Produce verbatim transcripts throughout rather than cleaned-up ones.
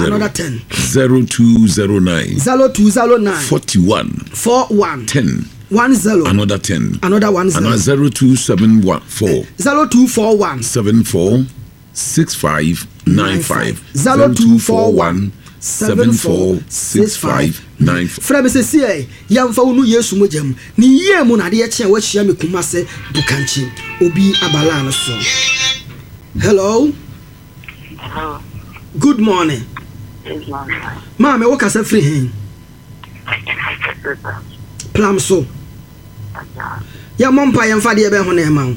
Another ten. zero two zero nine. zero two zero nine. forty-one. forty-one. ten. One zero. Another ten. Another one zero. Another zero two seven one four. zero two four one. seven four six five nine five. zero two four one. seven four six five nine four. Frebe se sie yamfa wonu Yesu mojam ni yie mu na de ye wa hia me kuma se bukanchi obi abala no so. Hello. Hello. Good morning. Good morning. Mama, wo kasa free hin? Plam so. Ya mompa yamfa de be ho na ema.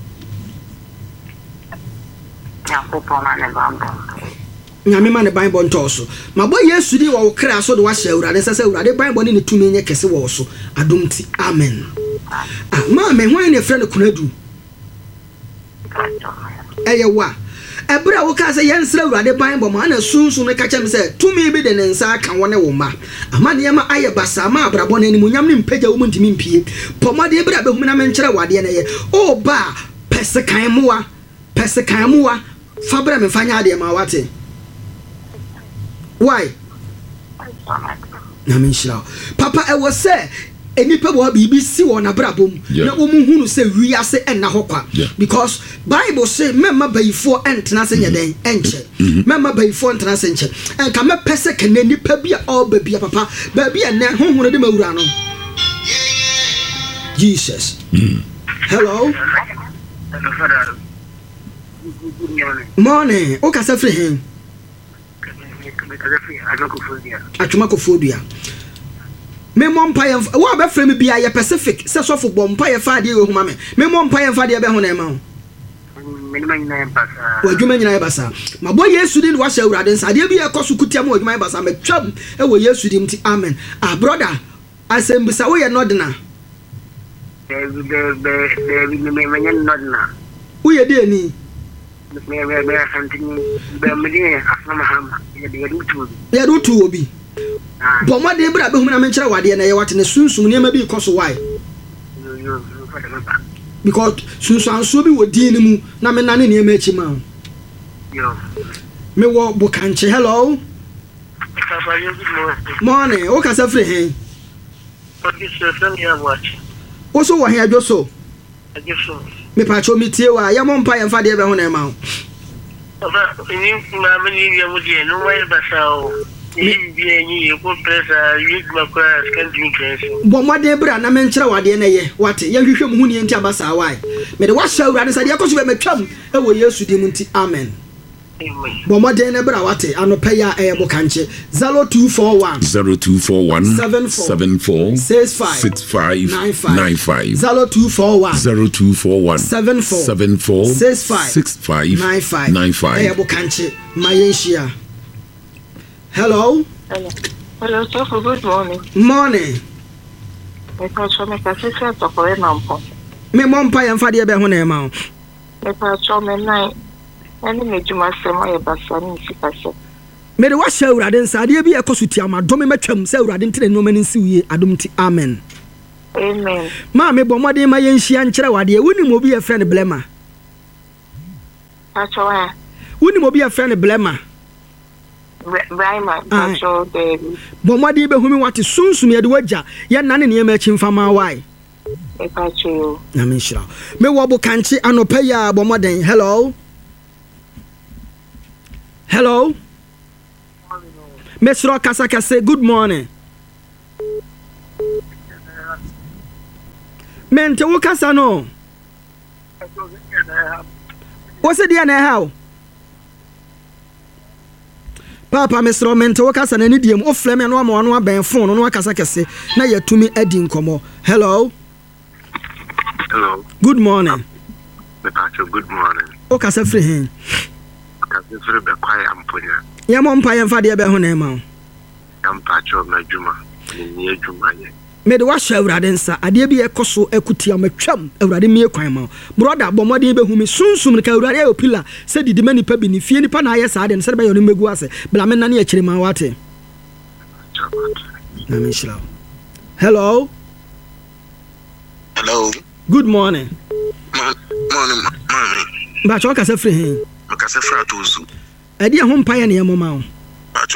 Ya popo na ne bamba. Nyame ma ne Bible ntoso mabo Yesu di wo kra so de wa hye awurade sese awurade Bible ne ne tumi nye kese wo so adomti amen. Ah ma me hwan ne frɛ ne kunadu eye wa ebra wo ka se yensra awurade Bible ma na sunsun ne ka kyem se tumi bi de ne nsa aka wo ne wo ma ama ne ma aye basa ma abrabo ne mu nyam ne mpagya wo ntimi mpie pomade ebra be hum na me nkyere wade ne ye o ba pese kan muwa pese kan muwa fabra me fanya ade ma wate. Why? Na me nshira. Papa e wo se enipa bo bibi si wo na brabom na wo mu hunu se wiase enna hokwa because Bible say memma bayifo entena se nyeden enche memma bayifo entena se enche enka me pese kene nipa bia all babia papa ba bia ne honhunu de mawura no Jesus. Mm. Hello. Hello father. Good morning. Morning. O ka se free him. Atuma ko fodua me mo mpa ye wo be frame bia ye Pacific se so fo bom mpa ye fa de ho ma me me mo mpa ye fa de be ho na ma ho me ni nyina ye basa wo adwuma nyina ye basa mabo Yesu din wa hye awurade nsa de bi ye koso kutia mo adwuma ye basa me twam e wo Yesu din ti amen. Ah brother asembisa wo ye nodna be be be be me me nodna wo ye de ni me me me santini be me de afama hama ye de rutu ye rutu obi bo ma de bra be hum na me nkyere wade na ye wate ne sunsun ne ma bi koso why because sunsun anso bi wo din ni mu na me nane ne ma echi ma yo me wo bukanche. Hello. Papa, you good morning. Morning. O ka se free hen? What is your son here watch? O so wo hen adwoso? Adwoso. Me pa cho mi tie wa ya mo mpa ye fa de be ho na ma. Papa, ni ma me ni ya mo die no wa basa o. Ni bi ni e ko pressa you ma ko can drink case. Bo mo de bra na me nkyere wade na ye. Wate ya hwehwem hu ni enti abasa why. Me de wa sha awurade sa de yakoso be metwam e wo Yesu di mu nti amen. Amen. Bo mo de na bra wate anopa ya e bo kanche zero two four one. zero two four one. seven four six five. six five nine five. zero two four one. zero two four one. seven four six five nine five. nine five. E bo kanche mayenhia. Hello. Hello. Hello, sir. Good morning. Morning. Me pa cho me ka se se to ko e nampo. Me mo mpa ye fa de be ho na e ma. Me pa cho me nai. Ani me juma se mo ye basa ni sika se. Me de wa sha awurade nsa de bi e koso tia ma dom me twam se awurade ntene no mani si wiye adom ti amen. Amen. Ma me bo modin ma ye nhia nkere wade woni mo bi ye friend blema. Pa cho wa. Woni mo bi ye friend blema. Brahma, control baby. Bomadi be humi wati sunsum ye de waja ye nane ne ma chimfa ma wai. E pa cho. Na me shira. Me wo bo kanchi anopa ya bomoden. Hello. Hello. Me shira kasa kasa good morning. Mente wo kasa no. What's the na how? Papa Mister Mente wo kasa na ni diem o frem ya no ama no aben phone no akasa kese na yatumi adi nkomo. Hello. Hello. Good morning. Mepacho, good morning. O kasa free hen. Kasa free be kwai amponya. Ya mo mpa ye mfa de be ho na ma. Ampacho na djuma. Ni adwuma ye. Me de wa hwa awurade nsa ade bi ekoso akutia matwam awurade me kwan ma. Brother bomode be hu me sunsum ka awurade ayo pila se didi mani pa bi ni fie ni pa na aye sa de se be yo no megu ase bla me na ne akire ma wate. Na me shira. Hello. Hello. Good morning. Morning, morning. Ba cho kasa free hen. Kasa fra tozu. Ade ho mpa ye ne mo ma.